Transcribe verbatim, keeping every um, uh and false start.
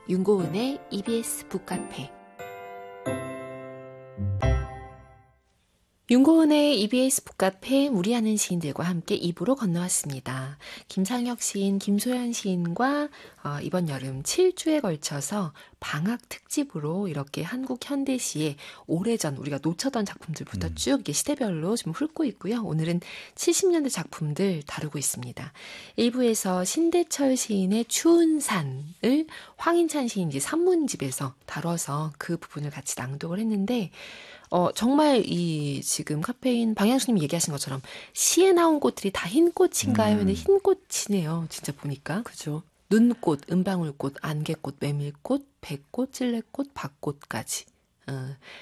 윤고은의 이비에스 북카페. 윤고은의 이비에스 북카페 무리하는 시인들과 함께 이 부로 건너왔습니다. 김상혁 시인, 김소연 시인과 어, 이번 여름 칠 주에 걸쳐서 방학 특집으로 이렇게 한국 현대시의 오래전 우리가 놓쳤던 작품들부터 음. 쭉 이렇게 시대별로 좀 훑고 있고요. 오늘은 칠십 년대 작품들 다루고 있습니다. 일 부에서 신대철 시인의 추운 산을 황인찬 시인 이제 산문집에서 다뤄서 그 부분을 같이 낭독을 했는데 어, 정말 이 지금 카페인 방향수님 얘기하신 것처럼 시에 나온 꽃들이 다 흰꽃인가요? 근데 음. 흰꽃이네요. 진짜 보니까. 그죠? 눈꽃, 은방울꽃, 안개꽃, 메밀꽃, 백꽃, 찔레꽃, 박꽃까지. 어,